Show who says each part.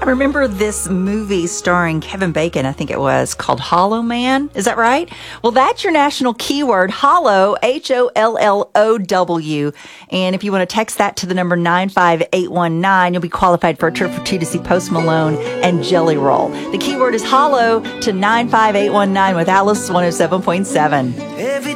Speaker 1: I remember this movie starring Kevin Bacon, I think it was, called Hollow Man. Is that right? Well, that's your national keyword, hollow, HOLLOW. And if you want to text that to the number 95819, you'll be qualified for a trip for two to see Post Malone and Jelly Roll. The keyword is hollow to 95819 with Alice 107.7.